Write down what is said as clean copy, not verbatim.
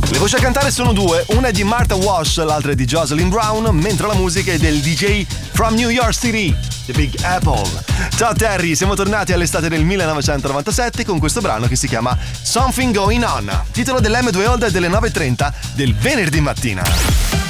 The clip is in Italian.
Le voci a cantare sono due, una è di Martha Wash, l'altra è di Jocelyn Brown, mentre la musica è del DJ from New York City, The Big Apple. Ciao Terry, siamo tornati all'estate del 1997 con questo brano che si chiama Something Going On, titolo dell'M2 Old delle 9.30 del venerdì mattina.